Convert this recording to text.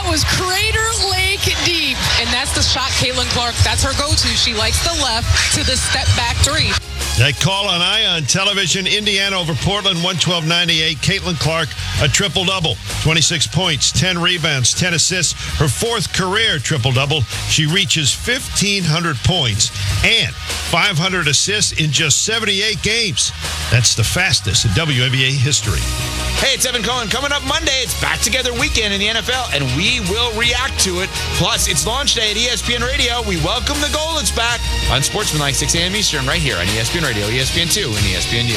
was Crater Lake deep. And that's the shot Caitlin Clark, that's her go-to. She likes the left to the step back three. That call on Ion Television, Indiana over Portland, 112-98. Caitlin Clark, a triple-double, 26 points, 10 rebounds, 10 assists. Her fourth career triple-double. She reaches 1,500 points and 500 assists in just 78 games. That's the fastest in WNBA history. Hey, it's Evan Cohen. Coming up Monday, it's Back Together Weekend in the NFL, and we will react to it. Plus, it's launch day at ESPN Radio. We welcome the Goldens back on Sportsmanlike, 6 a.m. Eastern, right here on ESPN Radio, ESPN2, and ESPNU.